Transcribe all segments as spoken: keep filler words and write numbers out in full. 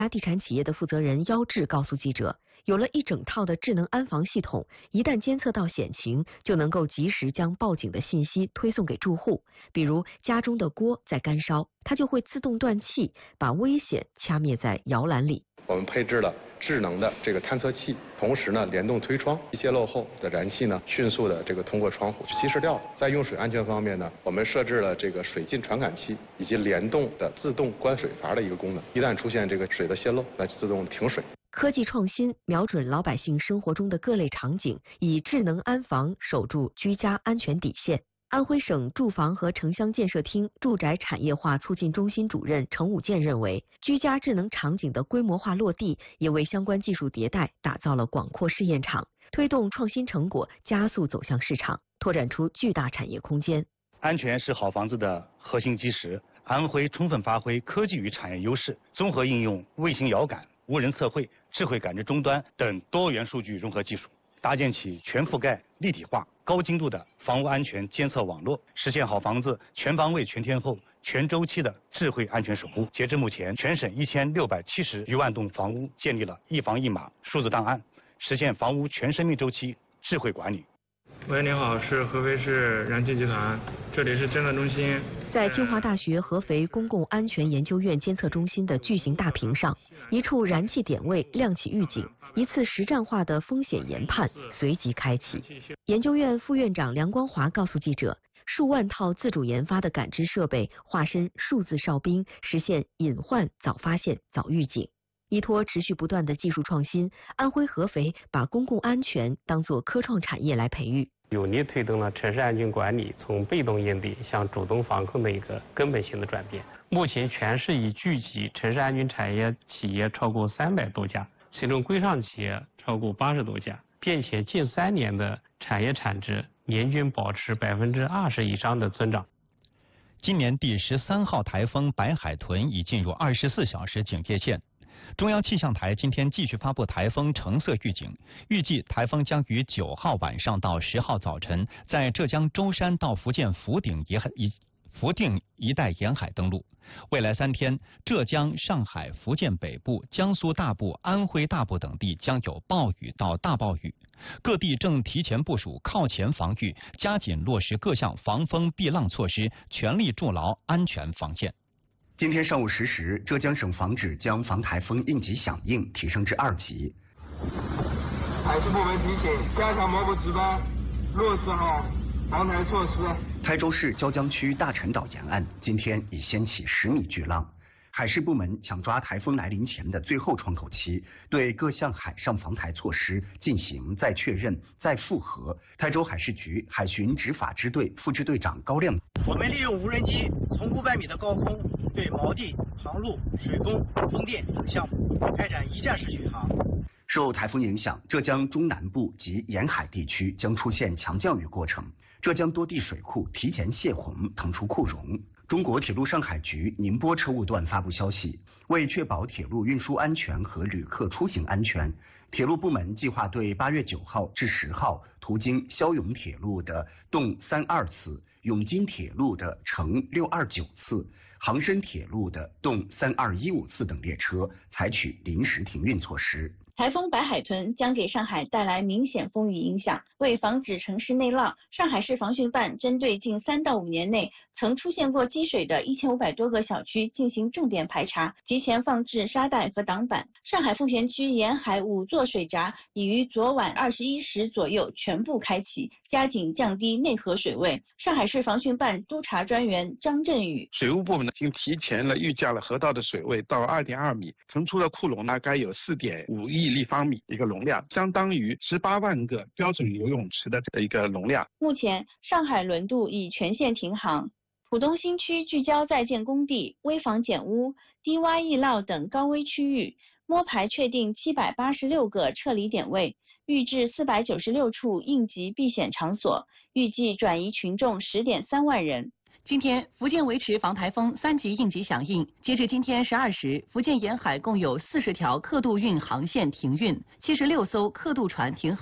家地产企业的负责人姚志告诉记者，有了一整套的智能安防系统，一旦监测到险情，就能够及时将报警的信息推送给住户。比如家中的锅在干烧，它就会自动断气，把危险掐灭在摇篮里。 我们配置了智能的这个探测器，同时呢联动推窗，泄漏后的燃气呢迅速的这个通过窗户稀释掉。在用水安全方面呢，我们设置了这个水浸传感器以及联动的自动关水阀的一个功能，一旦出现这个水的泄漏，来自动停水。 科技创新瞄准老百姓生活中的各类场景，以智能安防守住居家安全底线。安徽省住房和城乡建设厅住宅产业化促进中心主任程武健认为，居家智能场景的规模化落地，也为相关技术迭代打造了广阔试验场，推动创新成果加速走向市场，拓展出巨大产业空间。 安全是好房子的核心基石。安徽充分发挥科技与产业优势，综合应用卫星遥感、无人测绘、智慧感知终端等多元数据融合技术，搭建起全覆盖、立体化、高精度的房屋安全监测网络，实现好房子全方位、全天候、全周期的智慧安全守护。截至目前，全省一千六百七十余万栋房屋建立了一房一码数字档案，实现房屋全生命周期智慧管理。 喂，你好，是合肥市燃气集团，这里是监测中心。 在清华大学合肥公共安全研究院监测中心的巨型大屏上，一处燃气点位亮起预警，一次实战化的风险研判随即开启。研究院副院长梁光华告诉记者，数万套自主研发的感知设备化身数字哨兵，实现隐患早发现、早预警。依托持续不断的技术创新，安徽合肥把公共安全当作科创产业来培育， 有力推动了城市安全管理从被动应对向主动防控的一个根本性的转变。目前全市已聚集城市安全产业企业超过三百多家，其中规上企业超过八十多家，并且近三年的产业产值年均保持百分之二十以上的增长。 今年第十三号台风白海豚已进入二十四小时警戒线。中央气象台今天继续发布台风橙色预警，预计台风将于九号晚上到十号早晨在浙江舟山到福建福鼎沿海一福定一带沿海登陆。未来三天，浙江、上海、福建北部、江苏大部、安徽大部等地将有暴雨到大暴雨。各地正提前部署靠前防御，加紧落实各项防风避浪措施，全力筑牢安全防线。 今天上午十时，浙江省防指将防台风应急响应提升至二级。 海事部门提醒，加强某个值班，落实好防台措施。 台州市椒江区大陈岛沿岸今天已掀起十米巨浪，海事部门抢抓台风来临前的最后窗口期，对各项海上防台措施进行再确认、再复核。台州海事局海巡执法支队副支队长高亮， 我们利用无人机从五百米的高空对锚地、航路、水工、风电等项目开展一站式巡航。 受台风影响，浙江中南部及沿海地区将出现强降雨过程，浙江多地水库提前泄洪腾出库容。中国铁路上海局宁波车务段发布消息，为确保铁路运输安全和旅客出行安全，铁路部门计划对八月九号至十号途经霄永铁路的动三二次、永金铁路的乘六二九次、杭深铁路的动三二一五次等列车采取临时停运措施。 台风白海豚将给上海带来明显风雨影响，为防止城市内涝，上海市防汛办针对近三到五年内曾出现过积水的一千五百多个小区进行重点排查，提前放置沙袋和挡板。上海奉贤区沿海五座水闸已于昨晚二十一时左右全部开启，加紧降低内河水位。上海市防汛办督察专员张振宇， 水务部门呢，已经提前了预价了河道的水位到二点二米，腾出的库容大概有四点五亿立方米一个容量，相当于十八万个标准游泳池的一个容量。 目前上海轮渡已全线停航。浦东新区聚焦在建工地、危房减污、低洼易涝等高危区域，摸排确定七百八十六个撤离点位，预置四百九十六处应急避险场所，预计转移群众十点三万人。 今天，福建维持防台风三级应急响应。截至今天十二时，福建沿海共有四十条客渡运航线停运，七十六艘客渡船停航。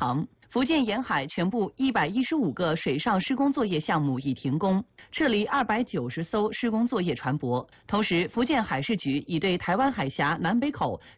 福建沿海全部一百一十五个水上施工作业项目已停工，撤离二百九十艘施工作业船舶。同时，福建海事局已对台湾海峡南北口